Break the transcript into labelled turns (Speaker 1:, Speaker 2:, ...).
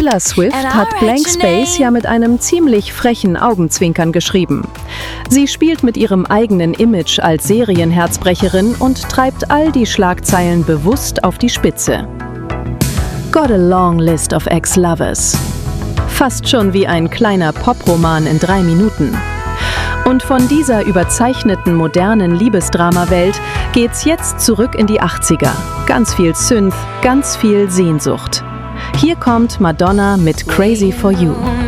Speaker 1: Taylor Swift hat Blank Space ja mit einem ziemlich frechen Augenzwinkern geschrieben. Sie spielt mit ihrem eigenen Image als Serienherzbrecherin und treibt all die Schlagzeilen bewusst auf die Spitze. Got a long list of ex-lovers. Fast schon wie ein kleiner Poproman in 3 Minuten. Und von dieser überzeichneten modernen Liebesdramawelt geht's jetzt zurück in die 80er. Ganz viel Synth, ganz viel Sehnsucht. Hier kommt Madonna mit Crazy for You.